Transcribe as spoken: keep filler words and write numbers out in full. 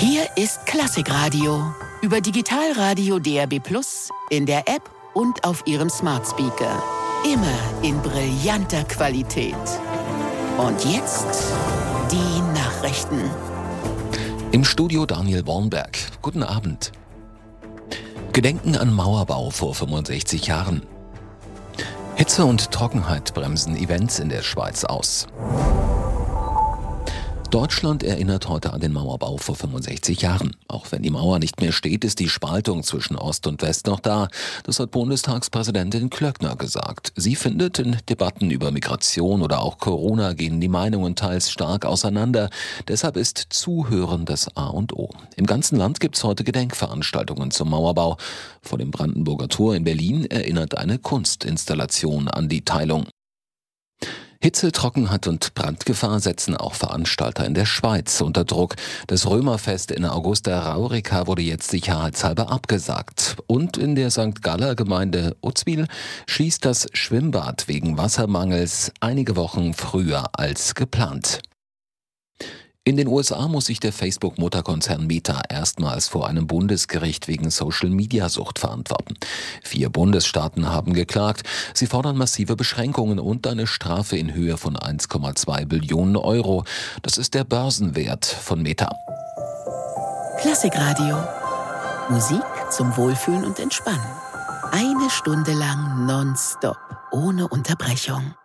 Hier ist Klassikradio über Digitalradio D A B plus, in der App und auf Ihrem Smart Speaker. Immer in brillanter Qualität. Und jetzt die Nachrichten. Im Studio Daniel Bornberg. Guten Abend. Gedenken an Mauerbau vor fünfundsechzig Jahren. Hitze und Trockenheit bremsen Events in der Schweiz aus. Deutschland erinnert heute an den Mauerbau vor fünfundsechzig Jahren. Auch wenn die Mauer nicht mehr steht, ist die Spaltung zwischen Ost und West noch da. Das hat Bundestagspräsidentin Klöckner gesagt. Sie findet, in Debatten über Migration oder auch Corona gehen die Meinungen teils stark auseinander. Deshalb ist Zuhören das A und O. Im ganzen Land gibt es heute Gedenkveranstaltungen zum Mauerbau. Vor dem Brandenburger Tor in Berlin erinnert eine Kunstinstallation an die Teilung. Hitze, Trockenheit und Brandgefahr setzen auch Veranstalter in der Schweiz unter Druck. Das Römerfest in Augusta Raurica wurde jetzt sicherheitshalber abgesagt. Und in der Sankt Galler Gemeinde Uzwil schließt das Schwimmbad wegen Wassermangels einige Wochen früher als geplant. In den U S A muss sich der Facebook-Mutterkonzern Meta erstmals vor einem Bundesgericht wegen Social-Media-Sucht verantworten. Vier Bundesstaaten haben geklagt. Sie fordern massive Beschränkungen und eine Strafe in Höhe von eins Komma zwei Billionen Euro. Das ist der Börsenwert von Meta. Klassikradio. Musik zum Wohlfühlen und Entspannen. Eine Stunde lang nonstop, ohne Unterbrechung.